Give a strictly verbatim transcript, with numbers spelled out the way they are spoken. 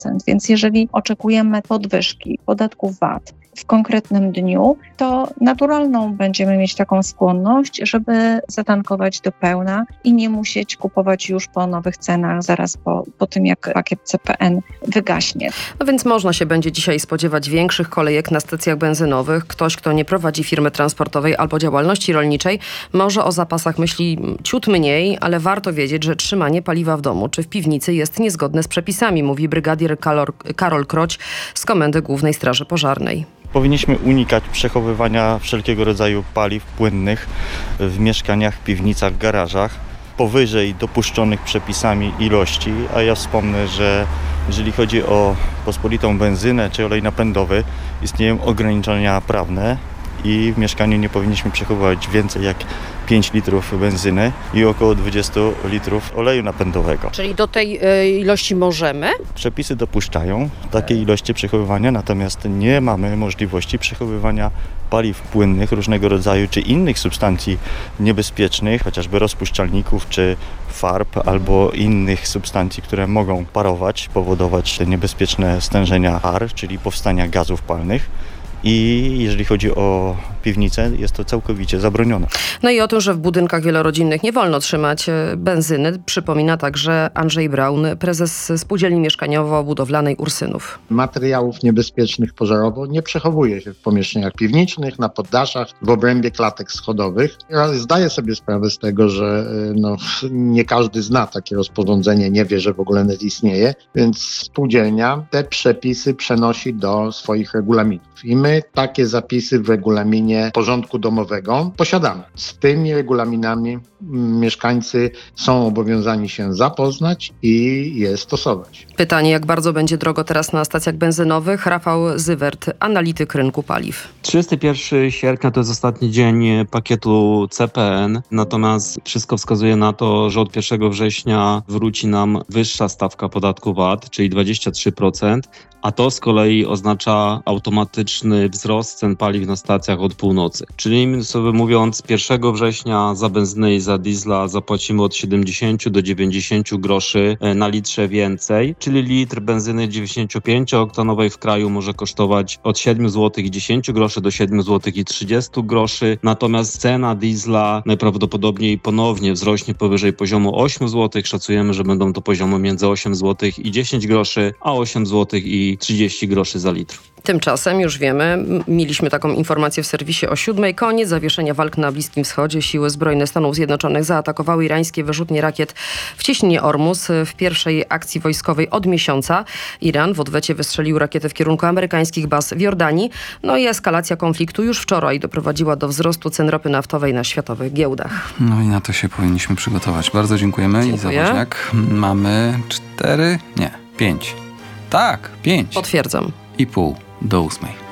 procent. Więc jeżeli oczekujemy podwyżki podatków V A T w konkretnym dniu, to naturalną będziemy mieć taką skłonność, żeby zatankować do pełna i nie musieć kupować już po nowych cenach zaraz po, po tym, jak pakiet C P N wygaśnie. No więc można się będzie dzisiaj spodziewać większych kolejek na stacjach benzynowych. Ktoś, kto nie prowadzi firmy transportowej albo działalności rolniczej, może o zapasach myśli ciut mniej, ale warto wiedzieć, że trzymanie paliwa w domu czy w piwnicy jest niezgodne z przepisami, mówi brygadier Karol, Karol Kroć z Komendy Głównej Straży Pożarnej. Powinniśmy unikać przechowywania wszelkiego rodzaju paliw płynnych w mieszkaniach, piwnicach, garażach powyżej dopuszczonych przepisami ilości, a ja wspomnę, że jeżeli chodzi o pospolitą benzynę czy olej napędowy, istnieją ograniczenia prawne i w mieszkaniu nie powinniśmy przechowywać więcej jak pięć litrów benzyny i około dwadzieścia litrów oleju napędowego. Czyli do tej y, ilości możemy? Przepisy dopuszczają takiej ilości przechowywania, natomiast nie mamy możliwości przechowywania paliw płynnych różnego rodzaju czy innych substancji niebezpiecznych, chociażby rozpuszczalników czy farb albo innych substancji, które mogą parować, powodować te niebezpieczne stężenia par, czyli powstania gazów palnych. I jeżeli chodzi o piwnicę, jest to całkowicie zabronione. No i o tym, że w budynkach wielorodzinnych nie wolno trzymać benzyny, przypomina także Andrzej Braun, prezes Spółdzielni Mieszkaniowo-Budowlanej Ursynów. Materiałów niebezpiecznych pożarowo nie przechowuje się w pomieszczeniach piwniczych, na poddaszach, w obrębie klatek schodowych. Ja zdaję sobie sprawę z tego, że no, nie każdy zna takie rozporządzenie, nie wie, że w ogóle net istnieje, więc spółdzielnia te przepisy przenosi do swoich regulaminów. I my takie zapisy w regulaminie porządku domowego posiadamy. Z tymi regulaminami mieszkańcy są obowiązani się zapoznać i je stosować. Pytanie, jak bardzo będzie drogo teraz na stacjach benzynowych? Rafał Zywert, analityk rynku paliw. trzydziestego pierwszego sierpnia to jest ostatni dzień pakietu C P N, natomiast wszystko wskazuje na to, że od pierwszego września wróci nam wyższa stawka podatku V A T, czyli dwadzieścia trzy procent, a to z kolei oznacza automatyczny wzrost cen paliw na stacjach od północy. Czyli innymi słowy mówiąc, pierwszego września za benzynę i za diesla zapłacimy od siedemdziesiąt do dziewięćdziesięciu groszy na litrze więcej, czyli litr benzyny dziewięćdziesięciopięciooktanowej w kraju może kosztować od siedmiu złotych i dziesięciu groszy do siedmiu złotych i trzydziestu groszy, natomiast cena diesla najprawdopodobniej ponownie wzrośnie powyżej poziomu ośmiu złotych. Szacujemy, że będą to poziomy między osiem złotych i dziesięć groszy, a osiem złotych i trzydzieści groszy za litr. Tymczasem już wiemy, mieliśmy taką informację w serwisie o siódmej, koniec zawieszenia walk na Bliskim Wschodzie. Siły zbrojne Stanów Zjednoczonych zaatakowały irańskie wyrzutnie rakiet w cieśninie Ormus w pierwszej akcji wojskowej od miesiąca. Iran w odwecie wystrzelił rakietę w kierunku amerykańskich baz w Jordanii. No i eskalacja konfliktu już wczoraj doprowadziła do wzrostu cen ropy naftowej na światowych giełdach. No i na to się powinniśmy przygotować. Bardzo dziękujemy. Dziękuję. Iza Woźniak. Mamy cztery, nie, pięć. Tak, pięć. Potwierdzam. I pół do ósmej.